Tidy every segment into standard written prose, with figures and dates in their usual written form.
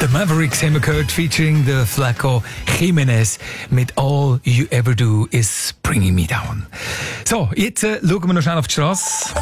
Mavericks haben wir gehört, featuring the Flaco Jimenez mit All You Ever Do Is Bringing Me Down. So, jetzt schauen wir noch schnell auf die Straße.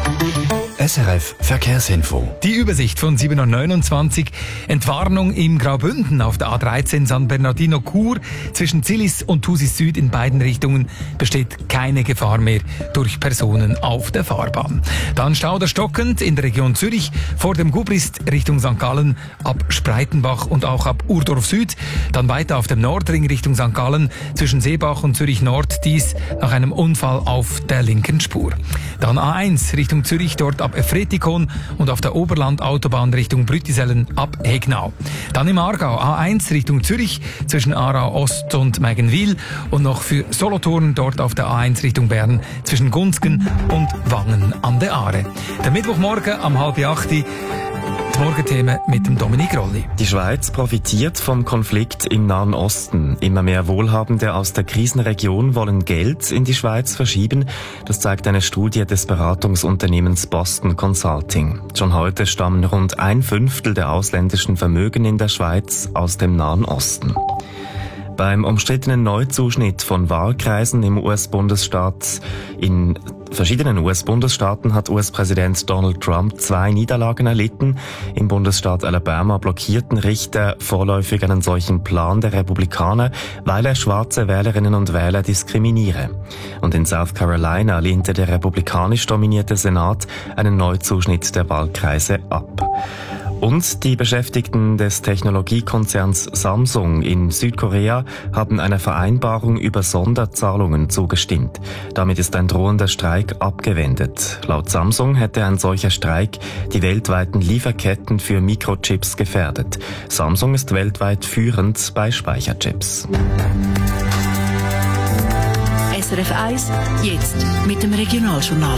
SRF Verkehrsinfo. Die Übersicht von 7.29 Uhr. Entwarnung im Graubünden auf der A13 San Bernardino Chur. Zwischen Zillis und Thusis Süd in beiden Richtungen besteht keine Gefahr mehr durch Personen auf der Fahrbahn. Dann Stauder stockend in der Region Zürich vor dem Gubrist Richtung St. Gallen ab Spreitenbach und auch ab Urdorf Süd. Dann weiter auf dem Nordring Richtung St. Gallen zwischen Seebach und Zürich Nord. Dies nach einem Unfall auf der linken Spur. Dann A1 Richtung Zürich, dort ab Efretikon und auf der Oberland-Autobahn Richtung Brüttisellen ab Hegnau. Dann im Aargau A1 Richtung Zürich zwischen Aarau Ost und Meigenwil und noch für Solothurn dort auf der A1 Richtung Bern zwischen Gunzgen und Wangen an der Aare. Der Mittwochmorgen am 7:30 die Morgenthemen mit dem Dominik Rolli. Die Schweiz profitiert vom Konflikt im Nahen Osten. Immer mehr Wohlhabende aus der Krisenregion wollen Geld in die Schweiz verschieben. Das zeigt eine Studie des Beratungsunternehmens Boston Consulting. Schon heute stammen rund 1/5 der ausländischen Vermögen in der Schweiz aus dem Nahen Osten. Beim umstrittenen Neuzuschnitt von Wahlkreisen im in verschiedenen US-Bundesstaaten hat US-Präsident Donald Trump 2 Niederlagen erlitten. Im Bundesstaat Alabama blockierten Richter vorläufig einen solchen Plan der Republikaner, weil er schwarze Wählerinnen und Wähler diskriminiere. Und in South Carolina lehnte der republikanisch dominierte Senat einen Neuzuschnitt der Wahlkreise ab. Und die Beschäftigten des Technologiekonzerns Samsung in Südkorea haben einer Vereinbarung über Sonderzahlungen zugestimmt. Damit ist ein drohender Streik abgewendet. Laut Samsung hätte ein solcher Streik die weltweiten Lieferketten für Mikrochips gefährdet. Samsung ist weltweit führend bei Speicherchips. SRF 1, jetzt mit dem Regionaljournal.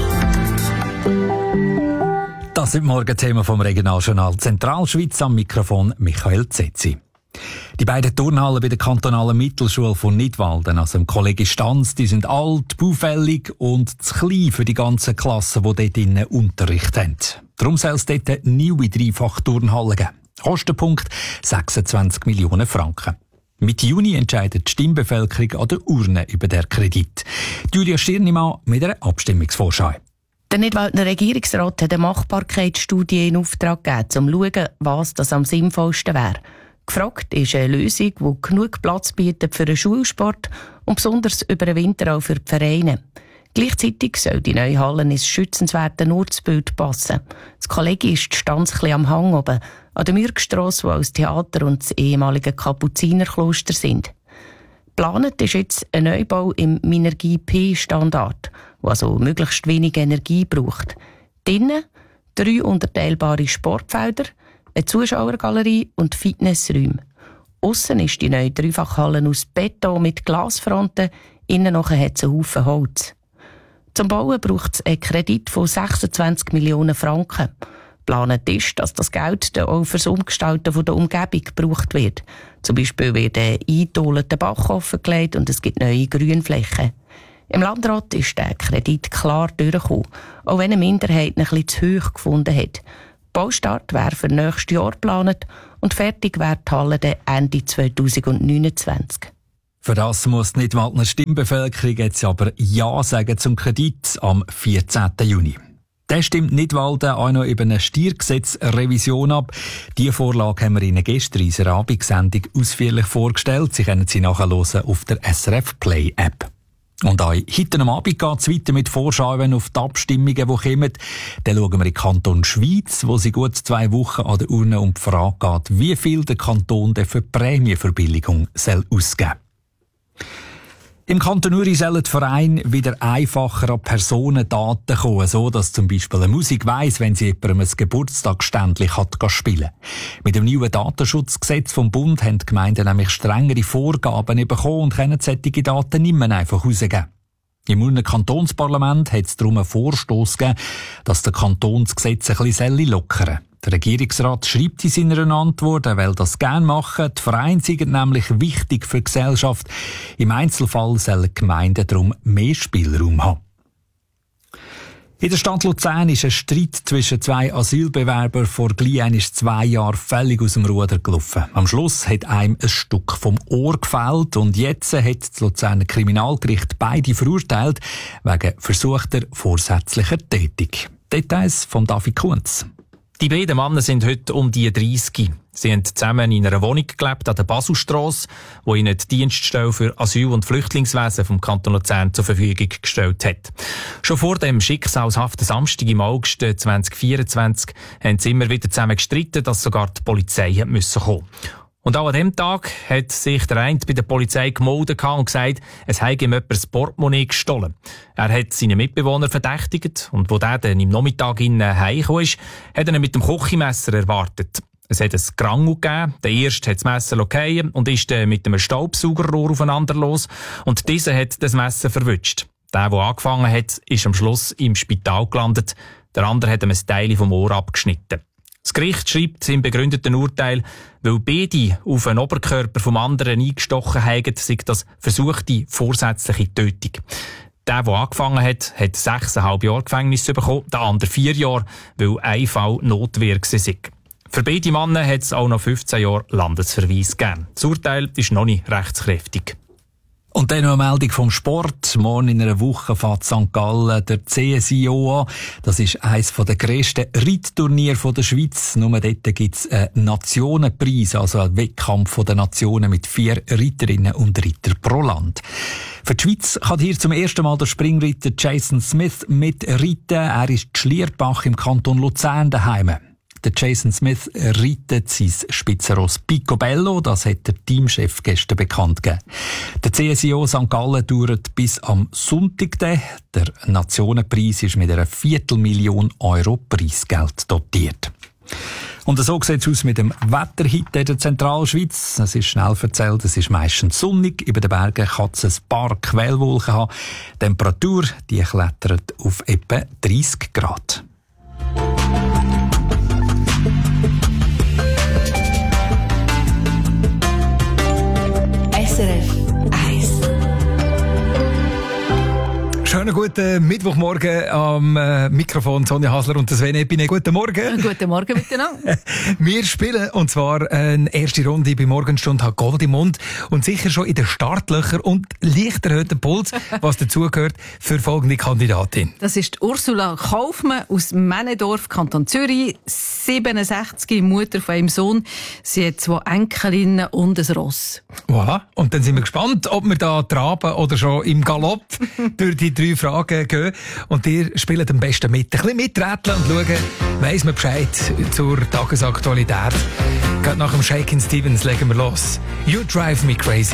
Das sind Morgenthemen vom Regionaljournal Zentralschweiz, am Mikrofon Michael Zetzi. Die beiden Turnhallen bei der kantonalen Mittelschule von Nidwalden, also im Kollegi Stanz, die sind alt, baufällig und zu klein für die ganzen Klassen, die dort drinnen Unterricht haben. Darum soll es dort eine neue Dreifach-Turnhalle geben. Kostenpunkt 26 Millionen Franken. Mitte Juni entscheidet die Stimmbevölkerung an der Urne über den Kredit. Julia Stirnimann mit einer Abstimmungsvorschau. Der Nidwaldner Regierungsrat hat eine Machbarkeitsstudie in Auftrag gegeben, um zu schauen, was das am sinnvollsten wäre. Gefragt ist eine Lösung, die genug Platz bietet für den Schulsport und besonders über den Winter auch für die Vereine. Gleichzeitig soll die neue Halle ins schützenswerte Ortsbild passen. Das Kollegi ist die Stanz ein bisschen am Hang oben, an der Mürgstrasse, wo auch das Theater und das ehemalige Kapuzinerkloster sind. Geplant ist jetzt ein Neubau im Minergie-P-Standard, der also möglichst wenig Energie braucht. Drinnen 3 unterteilbare Sportfelder, eine Zuschauergalerie und Fitnessräume. Aussen ist die neue Dreifachhalle aus Beton mit Glasfronten, innen nachher hat es einen Haufen Holz. Zum Bauen braucht es einen Kredit von 26 Millionen Franken. Geplant ist, dass das Geld dann auch für das Umgestalten der Umgebung gebraucht wird. Zum Beispiel wird ein eingedoleter Bach offengelegt und es gibt neue Grünflächen. Im Landrat ist der Kredit klar durchgekommen, auch wenn eine Minderheit ihn ein bisschen zu hoch gefunden hat. Baustart wäre für nächstes Jahr geplant und fertig wäre die Halle dann Ende 2029. Für das muss die Nidwaldner Stimmbevölkerung jetzt aber Ja sagen zum Kredit am 14. Juni. Der stimmt Nidwalden auch noch über eine Steuergesetzrevision ab. Diese Vorlage haben wir Ihnen gestern in unserer Abendsendung ausführlich vorgestellt. Sie können sie nachhören auf der SRF Play App. Und auch heute am Abend geht es weiter mit Vorschauen auf die Abstimmungen, die kommen. Dann schauen wir in den Kanton Schwyz, wo sie gut 2 Wochen an der Urne um die Frage geht, wie viel der Kanton für die Prämienverbilligung ausgeben soll. Im Kanton Uri sollen die Vereine wieder einfacher an Personendaten kommen, so dass zum Beispiel eine Musik weiss, wenn sie jemandem ein Geburtstagsständchen spielen kann. Mit dem neuen Datenschutzgesetz vom Bund haben die Gemeinden nämlich strengere Vorgaben bekommen und können solche Daten nicht mehr einfach rausgeben. Im Urner Kantonsparlament hat es darum einen Vorstoss gegeben, dass der Kanton das Gesetz ein bisschen lockern soll. Der Regierungsrat schreibt in seiner Antwort, er will das gerne machen. Die Vereine sind nämlich wichtig für die Gesellschaft. Im Einzelfall sollen die Gemeinden darum mehr Spielraum haben. In der Stadt Luzern ist ein Streit zwischen zwei Asylbewerbern vor gleich 2 Jahren völlig aus dem Ruder gelaufen. Am Schluss hat einem ein Stück vom Ohr gefehlt und jetzt hat das Luzerner Kriminalgericht beide verurteilt wegen versuchter vorsätzlicher Tötung. Details von David Kunz. Die beiden Männer sind heute um die 30. Sie haben zusammen in einer Wohnung gelebt an der Baselstrasse, wo ihnen die Dienststelle für Asyl- und Flüchtlingswesen vom Kanton Luzern zur Verfügung gestellt hat. Schon vor dem schicksalshaften Samstag im August 2024 haben sie immer wieder zusammen gestritten, dass sogar die Polizei kommen musste. Und auch an diesem Tag hat sich der eine bei der Polizei gemeldet und gesagt, es habe ihm jemand das Portemonnaie gestohlen. Er hat seinen Mitbewohner verdächtigt und wo der dann im Nachmittag heimgekommen ist, hat er ihn mit dem Küchenmesser erwartet. Es hat ein Gerangel gegeben. Der erste hat das Messer fallen und ist dann mit einem Staubsaugerrohr aufeinander los. Und dieser hat das Messer verwünscht. Der angefangen hat, ist am Schluss im Spital gelandet. Der andere hat ihm ein Teil vom Ohr abgeschnitten. Das Gericht schreibt im begründeten Urteil, weil beide auf den Oberkörper vom anderen eingestochen haben, sei das versuchte vorsätzliche Tötung. Der angefangen hat, hat 6,5 Jahre Gefängnis bekommen, der andere 4 Jahre, weil ein Fall Notwehr war. Für beide Männer hat es auch noch 15 Jahre Landesverweis gegeben. Das Urteil ist noch nicht rechtskräftig. Und dann noch eine Meldung vom Sport. Morgen in einer Woche fährt St. Gallen der CSIO an. Das ist eines der grössten Reitturniere der Schweiz. Nur dort gibt es einen Nationenpreis, also einen Wettkampf der Nationen mit 4 Reiterinnen und Reiter pro Land. Für die Schweiz kann hier zum ersten Mal der Springreiter Jason Smith mitreiten. Er ist Schlierbach im Kanton Luzern daheim. Der Jason Smith reitet sein Spitzenross Picobello, das hat der Teamchef gestern bekannt gegeben. Der CSIO St. Gallen dauert bis am Sonntag. Der Nationenpreis ist mit einer 250.000 € Preisgeld dotiert. Und so sieht es aus mit dem Wetter heute in der Zentralschweiz. Es ist schnell erzählt, es ist meistens sonnig. Über den Bergen kann es ein paar Quellwolken haben. Die Temperatur die klettert auf etwa 30 Grad. SRF 1. Schönen guten Mittwochmorgen am Mikrofon Sonja Hasler und Sven Epine. Guten Morgen. Guten Morgen miteinander. Wir spielen, und zwar eine erste Runde bei Morgenstunde hat Gold im Mund und sicher schon in den Startlöchern und leicht erhöhten Puls, was dazugehört für folgende Kandidatin. Das ist Ursula Kaufmann aus Männedorf, Kanton Zürich, 67, Mutter von einem Sohn. Sie hat 2 Enkelinnen und ein Ross. Voilà. Und dann sind wir gespannt, ob wir da traben oder schon im Galopp durch die 3 Fragen gehen. Und ihr spielt am besten mit. Ein bisschen miträtseln und schauen, weiss man Bescheid zur Tagesaktualität. Gerade nach dem Shakin' Stevens legen wir los. You Drive Me Crazy.